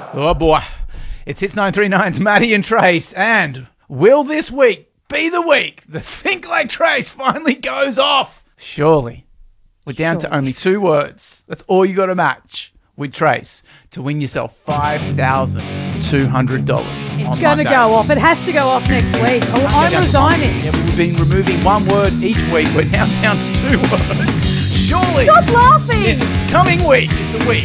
Oh boy. It's Hits 939's Maddie and Trace. And will this week be the week the Think Like Trace finally goes off? Surely. We're down to only 2 words. That's all you got to match with Trace to win yourself $5,200. It's going to go off. It has to go off next week. I'm resigning. Yeah, we've been removing 1 word each week. We're now down to 2 words. Surely. Stop laughing. This coming week is the week